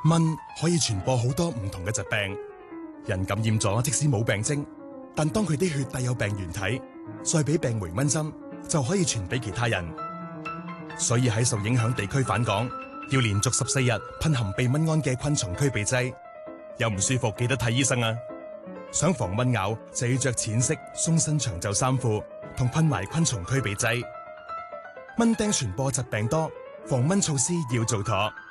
蚊可以傳播好多唔同嘅疾病，人感染咗即使冇病徵，但當佢啲血帶有病原體，再俾病回蚊針，就可以傳俾其他人。所以喺受影響地區返港，要連續14日噴含避蚊胺嘅昆蟲驅避劑。有唔舒服記得睇醫生啊！想防蚊咬就要着淺色鬆身長袖衫褲，同噴埋昆蟲驅避劑。蚊叮傳播疾病多，防蚊措施要做妥。